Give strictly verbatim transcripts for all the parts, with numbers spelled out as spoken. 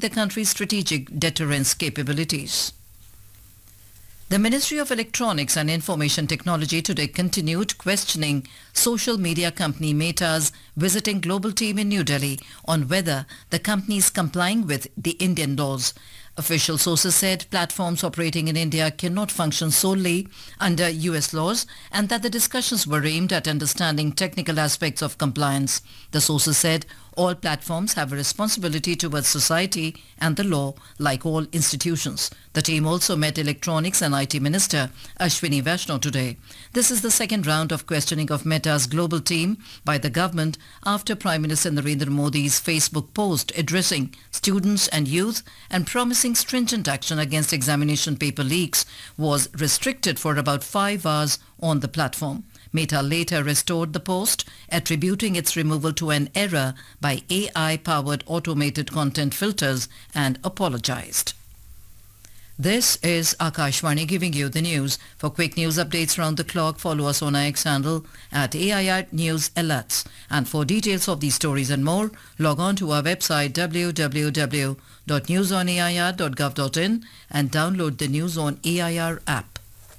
the country's strategic deterrence capabilities. The Ministry of Electronics and Information Technology today continued questioning social media company Meta's visiting global team in New Delhi on whether the company is complying with the Indian laws. Official sources said platforms operating in India cannot function solely under U S laws and that the discussions were aimed at understanding technical aspects of compliance. The sources said all platforms have a responsibility towards society and the law, like all institutions. The team also met Electronics and I T Minister Ashwini Vaishnaw today. This is the second round of questioning of Meta's global team by the government after Prime Minister Narendra Modi's Facebook post addressing students and youth and promising stringent action against examination paper leaks was restricted for about five hours on the platform. Meta later restored the post, attributing its removal to an error by A I-powered automated content filters and apologized. This is Akashvani giving you the news. For quick news updates round the clock, follow us on our X handle at A I R News Alerts. And for details of these stories and more, log on to our website w w w dot news on a i r dot gov dot in and download the News on A I R app.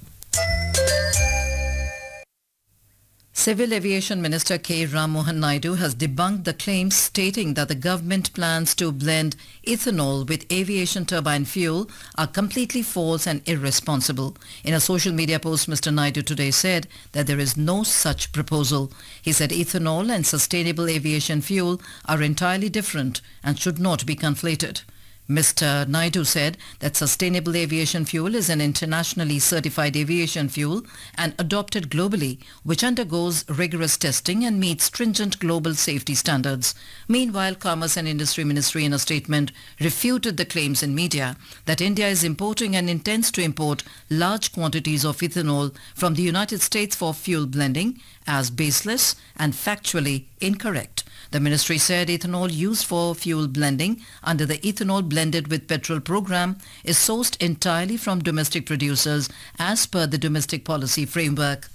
Civil Aviation Minister K. Ram Mohan Naidu has debunked the claims stating that the government plans to blend ethanol with aviation turbine fuel are completely false and irresponsible. In a social media post, Mister Naidu today said that there is no such proposal. He said ethanol and sustainable aviation fuel are entirely different and should not be conflated. Mister Naidu said that sustainable aviation fuel is an internationally certified aviation fuel and adopted globally, which undergoes rigorous testing and meets stringent global safety standards. Meanwhile, Commerce and Industry Ministry in a statement refuted the claims in media that India is importing and intends to import large quantities of ethanol from the United States for fuel blending as baseless and factually incorrect. The ministry said ethanol used for fuel blending under the Ethanol Blended with Petrol program is sourced entirely from domestic producers as per the domestic policy framework.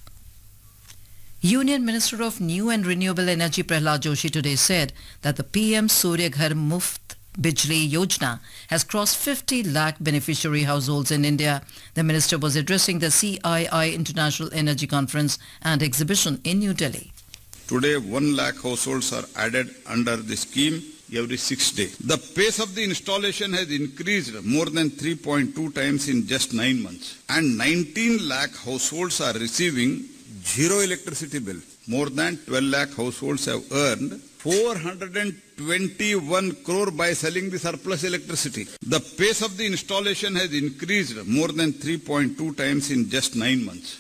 Union Minister of New and Renewable Energy Prahlad Joshi today said that the P M Surya Ghar Muft Bijli Yojana has crossed fifty lakh beneficiary households in India. The minister was addressing the C I I International Energy Conference and Exhibition in New Delhi. Today, one lakh households are added under the scheme every six days. The pace of the installation has increased more than three point two times in just nine months. And nineteen lakh households are receiving zero electricity bill. More than twelve lakh households have earned four hundred twenty-one crore by selling the surplus electricity. The pace of the installation has increased more than three point two times in just nine months.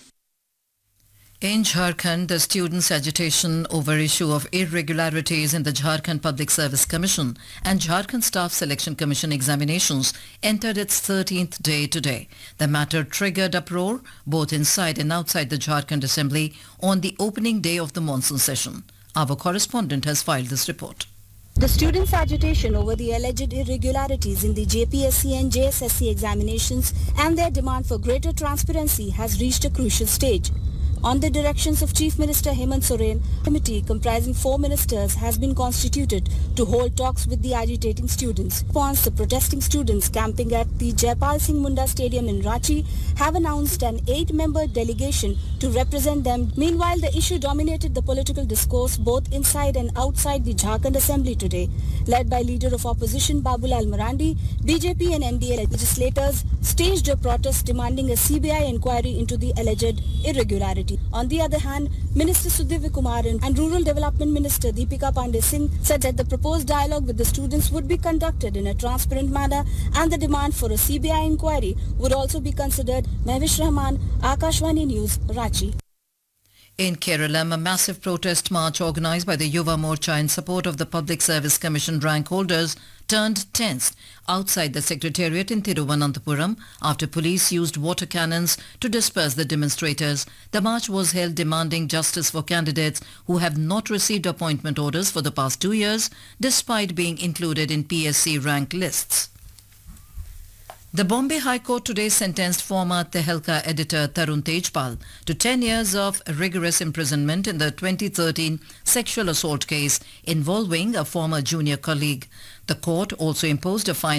In Jharkhand, the students' agitation over issue of irregularities in the Jharkhand Public Service Commission and Jharkhand Staff Selection Commission examinations entered its thirteenth day today. The matter triggered uproar both inside and outside the Jharkhand Assembly on the opening day of the monsoon session. Our correspondent has filed this report. The students' agitation over the alleged irregularities in the J P S C and J S S C examinations and their demand for greater transparency has reached a crucial stage. On the directions of Chief Minister Hemant Soren, a committee comprising four ministers has been constituted to hold talks with the agitating students. In response, the protesting students camping at the Jaipal Singh Munda Stadium in Ranchi have announced an eight-member delegation to represent them. Meanwhile, the issue dominated the political discourse both inside and outside the Jharkhand Assembly today. Led by Leader of Opposition Babulal Marandi, B J P and N D A legislators staged a protest demanding a C B I inquiry into the alleged irregularity. On the other hand, Minister Sudhir Kumar and Rural Development Minister Deepika Pandey Singh said that the proposed dialogue with the students would be conducted in a transparent manner and the demand for a C B I inquiry would also be considered. Mehwish Rahman, Akashvani News, Ranchi. In Kerala, a massive protest march organised by the Yuva Morcha in support of the Public Service Commission rank holders turned tense outside the Secretariat in Thiruvananthapuram after police used water cannons to disperse the demonstrators. The march was held demanding justice for candidates who have not received appointment orders for the past two years despite being included in P S C rank lists. The Bombay High Court today sentenced former Tehelka editor Tarun Tejpal to ten years of rigorous imprisonment in the twenty thirteen sexual assault case involving a former junior colleague. The court also imposed a fine